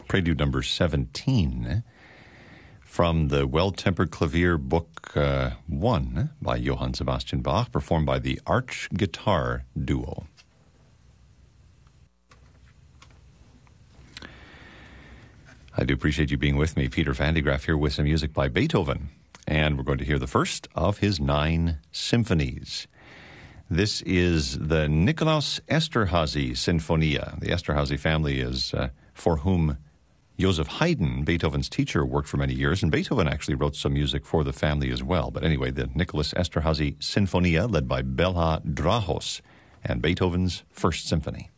Prelude number 17 from the Well-Tempered Clavier Book 1 by Johann Sebastian Bach, performed by the Arch Guitar Duo. I do appreciate you being with me. Peter Van de Graaff here with some music by Beethoven. And we're going to hear the first of his 9 symphonies. This is the Nikolaus Esterházy Sinfonia. The Esterházy family is for whom Joseph Haydn, Beethoven's teacher, worked for many years. And Beethoven actually wrote some music for the family as well. But anyway, the Nikolaus Esterházy Sinfonia, led by Béla Drahos, and Beethoven's First Symphony.